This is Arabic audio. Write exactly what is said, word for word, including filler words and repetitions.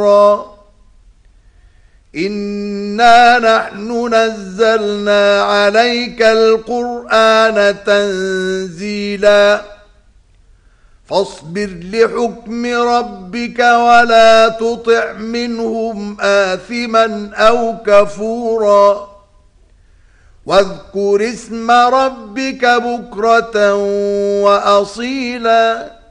كفورا إنا نحن نزلنا عليك القرآن تنزيلا فاصبر لحكم ربك ولا تطع منهم آثما أو كفورا واذكر اسم ربك بكرة وأصيلا